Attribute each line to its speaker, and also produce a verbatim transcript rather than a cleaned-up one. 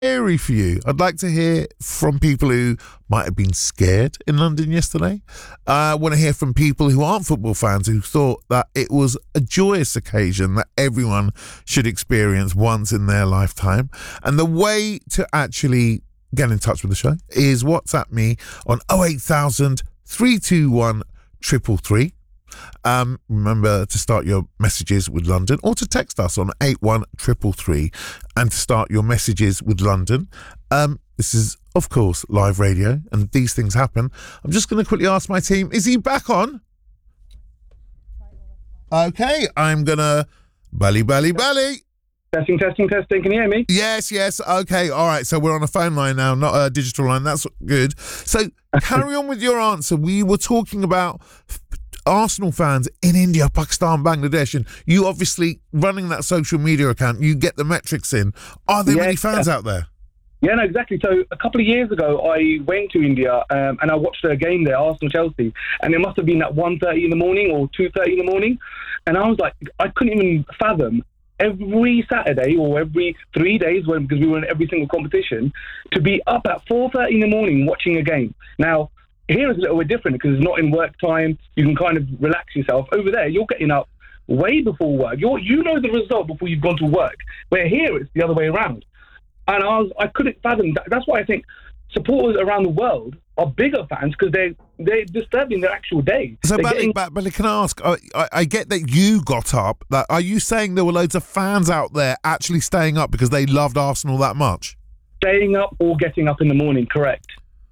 Speaker 1: scary for you. I'd like to hear from people who might have been scared in London yesterday. I want to hear from people who aren't football fans who thought that it was a joyous occasion that everyone should experience once in their lifetime. And the way to actually get in touch with the show is WhatsApp me on oh eight thousand, three two one, three three three. Um, remember to start your messages with London, or to text us on eight one three three three and to start your messages with London. Um, this is, of course, live radio, and these things happen. I'm just going to quickly ask my team, is he back on? Okay, I'm going to bally, bally, bally.
Speaker 2: Testing, testing, testing. Can you hear me?
Speaker 1: Yes, yes. Okay, all right. So we're on a phone line now, not a digital line. That's good. So carry on with your answer. We were talking about Arsenal fans in India, Pakistan, Bangladesh, and you obviously running that social media account, you get the metrics in. Are there
Speaker 2: yeah,
Speaker 1: many fans
Speaker 2: yeah.
Speaker 1: out there?
Speaker 2: Yeah, no, exactly. So a couple of years ago, I went to India um, and I watched a game there, Arsenal-Chelsea, and it must have been at one thirty in the morning or two thirty in the morning. And I was like, I couldn't even fathom every Saturday or every three days, when, because we were in every single competition, to be up at four thirty in the morning watching a game. Now, here is a little bit different because it's not in work time. You can kind of relax yourself. Over there, you're getting up way before work. You're, you know the result before you've gone to work. Where here, it's the other way around. And I was, I couldn't fathom that. That's why I think supporters around the world are bigger fans, because they're, they're disturbing their actual day.
Speaker 1: So,
Speaker 2: They're
Speaker 1: Bally,
Speaker 2: getting...
Speaker 1: but, but can I ask, I, I, I get that you got up. That, are you saying there were loads of fans out there actually staying up because they loved Arsenal that much?
Speaker 2: Staying up or getting up in the morning, correct.